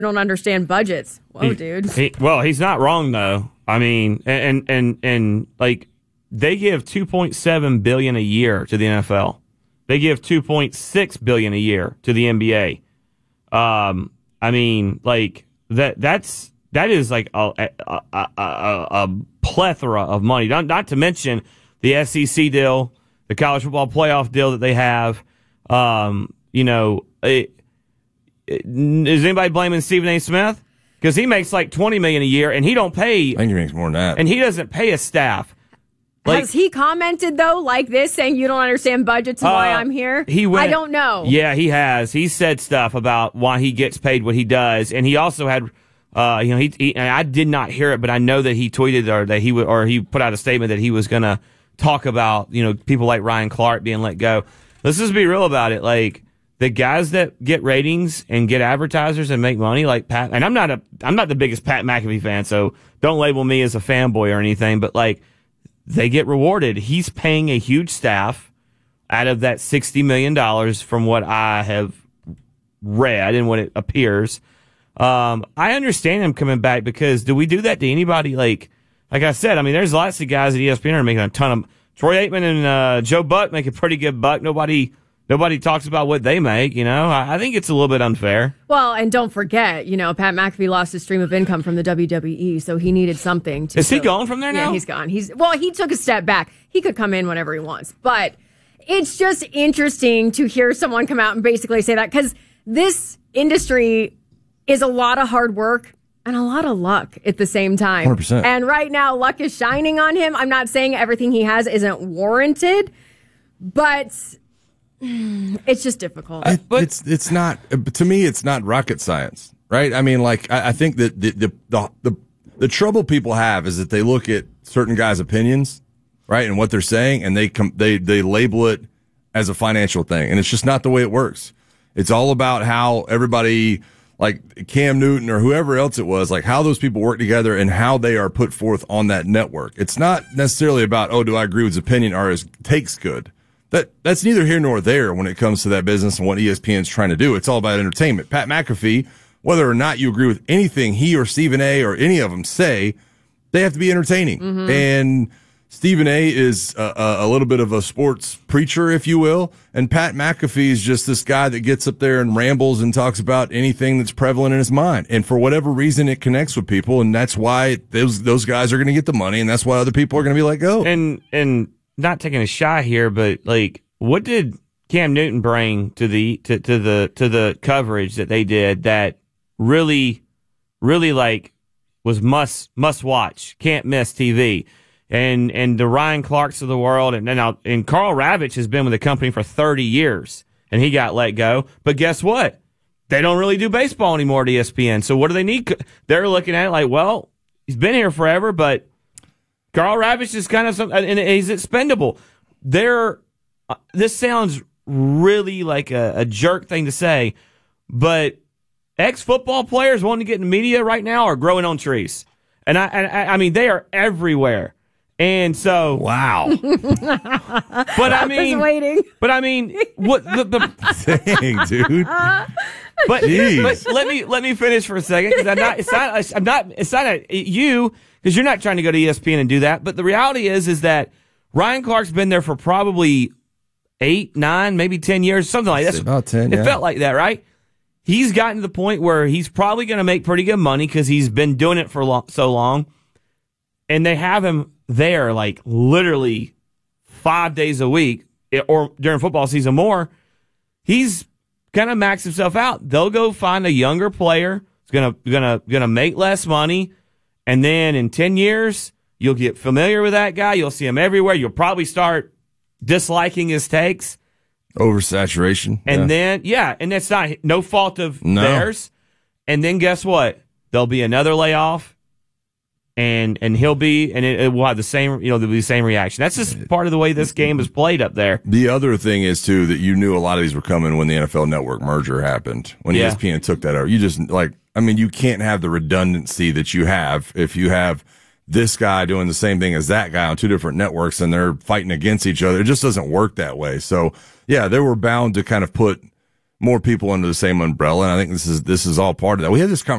don't understand budgets. Whoa, dude. He's not wrong though. I mean, and like they give $2.7 billion a year to the NFL. They give $2.6 billion a year to the NBA. I mean, like that is like a plethora of money. Not to mention the SEC deal, the college football playoff deal that they have. Is anybody blaming Stephen A. Smith? Because he makes like $20 million a year, and he don't pay. I think he makes more than that, and he doesn't pay his staff. Has he commented though like this, saying you don't understand budgets and why I'm here? I don't know. Yeah, he has. He said stuff about why he gets paid what he does, and he also had, and I did not hear it, but I know that he tweeted or he put out a statement that he was going to talk about people like Ryan Clark being let go. Let's just be real about it. Like the guys that get ratings and get advertisers and make money, like Pat. And I'm not the biggest Pat McAfee fan, so don't label me as a fanboy or anything. But like, they get rewarded. He's paying a huge staff out of that $60 million from what I have read and what it appears. I understand him coming back because do we do that to anybody? Like I said, I mean, there's lots of guys at ESPN are making a ton of. Troy Aikman and Joe Buck make a pretty good buck. Nobody talks about what they make. I think it's a little bit unfair. Well, and don't forget, Pat McAfee lost his stream of income from the WWE, so he needed something to. Is he gone from there now? Yeah, he's gone. He took a step back. He could come in whenever he wants, but it's just interesting to hear someone come out and basically say that because this industry is a lot of hard work and a lot of luck at the same time. 100%. And right now, luck is shining on him. I'm not saying everything he has isn't warranted, but it's just difficult. It's not, to me, it's not rocket science, right? I mean, like, I think that the trouble people have is that they look at certain guys' opinions, right, and what they're saying, and they label it as a financial thing, and it's just not the way it works. It's all about how everybody, like Cam Newton or whoever else it was, like how those people work together and how they are put forth on that network. It's not necessarily about, do I agree with his opinion or his take's good. That's neither here nor there when it comes to that business and what ESPN is trying to do. It's all about entertainment. Pat McAfee, whether or not you agree with anything he or Stephen A. or any of them say, they have to be entertaining. Mm-hmm. And Stephen A. is a little bit of a sports preacher, if you will, and Pat McAfee is just this guy that gets up there and rambles and talks about anything that's prevalent in his mind. And for whatever reason, it connects with people, and that's why those guys are going to get the money, and that's why other people are going to be let go. And not taking a shot here, but like, what did Cam Newton bring to the coverage that they did that really like was must watch, can't miss TV? And the Ryan Clarks of the world, and Carl Ravitch has been with the company for 30 years, and he got let go. But guess what? They don't really do baseball anymore at ESPN. So what do they need? They're looking at it like, well, he's been here forever, but Carl Ravitch is kind of and he's expendable. This sounds really like a jerk thing to say, but ex-football players wanting to get in the media right now are growing on trees, and I mean they are everywhere. And so, wow. But I mean, what the dang, dude. But let me finish for a second because it's not you because you're not trying to go to ESPN and do that. But the reality is that Ryan Clark's been there for probably 8, 9, maybe 10 years, something like that. About 10. It felt like that, right? He's gotten to the point where he's probably going to make pretty good money because he's been doing it for so long, and they have him there like literally 5 days a week or during football season more. He's kind of maxed himself out. They'll go find a younger player who's gonna make less money, and then in 10 years you'll get familiar with that guy. You'll see him everywhere. You'll probably start disliking his takes. Oversaturation. And then and that's no fault of theirs. And then guess what? There'll be another layoff. And he'll be, and it will have the same, there'll be the same reaction. That's just part of the way this game is played up there. The other thing is too that you knew a lot of these were coming when the NFL Network merger happened. When ESPN took that over, you just you can't have the redundancy that you have if you have this guy doing the same thing as that guy on two different networks and they're fighting against each other. It just doesn't work that way. So yeah, they were bound to kind of put more people under the same umbrella. And I think this is all part of that. We had this conversation